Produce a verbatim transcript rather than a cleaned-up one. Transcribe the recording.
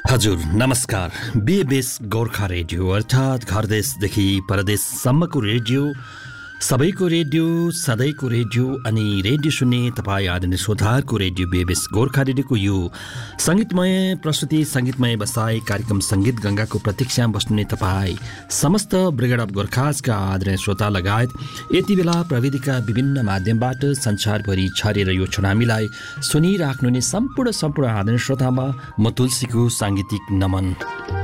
हजुर नमस्कार। BBS Gorkha radio अर्थात् घरदेशदेखि परदेशसम्मको रेडियो, सबैको रेडियो, सधैँको रेडियो अनि रेडियो सुन्ने तपाईँ आदरणीय श्रोताहरूको रेडियो बीबीएस गोर्खा रेडियोको यो सङ्गीतमय प्रस्तुति, सङ्गीतमय बसाई कार्यक्रम सङ्गीत गङ्गाको प्रतीक्षामा बस्नुहुने तपाईँ समस्त ब्रिगेड अफ गोर्खाजका आदरणीय श्रोता लगायत यति बेला प्रविधिका विभिन्न माध्यमबाट संसारभरि छरेर यो छुनामीलाई सुनिराख्नुहुने सम्पूर्ण सम्पूर्ण आदरणीय श्रोतामा म तुलसीको साङ्गीतिक नमन।